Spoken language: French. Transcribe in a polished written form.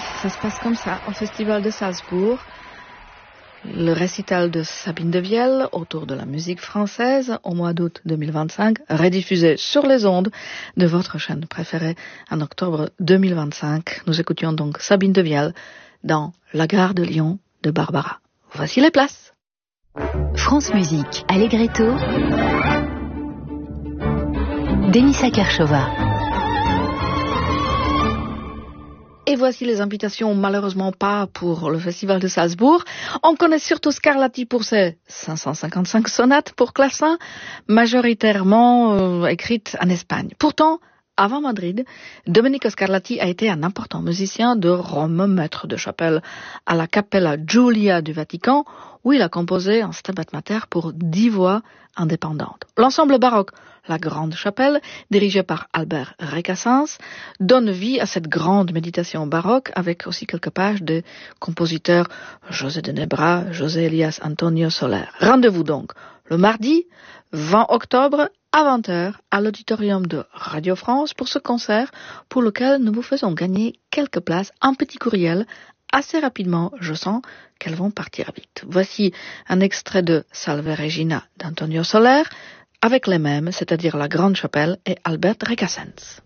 ça se passe comme ça, au Festival de Salzbourg. Le récital de Sabine de Vielle autour de la musique française au mois d'août 2025, rediffusé sur les ondes de votre chaîne préférée en octobre 2025. Nous écoutions donc Sabine de Vielle dans La gare de Lyon de Barbara. Voici les places. France Musique, Allegretto, Denisa Kershova. Et voici les invitations, malheureusement pas pour le Festival de Salzbourg. On connaît surtout Scarlatti pour ses 555 sonates pour clavecin, majoritairement écrites en Espagne. Pourtant, avant Madrid, Domenico Scarlatti a été un important musicien de Rome, maître de chapelle à la Cappella Giulia du Vatican, où il a composé un Stabat Mater pour 10 voix indépendantes. L'ensemble baroque, la Grande Chapelle, dirigé par Albert Recasens, donne vie à cette grande méditation baroque avec aussi quelques pages de compositeurs José de Nebra, José Elias Antonio Soler. Rendez-vous donc le mardi 20 octobre à 20h à l'auditorium de Radio France pour ce concert pour lequel nous vous faisons gagner quelques places, un petit courriel. Assez rapidement, je sens qu'elles vont partir vite. Voici un extrait de Salve Regina d'Antonio Soler avec les mêmes, c'est-à-dire la Grande Chapelle et Albert Recasens.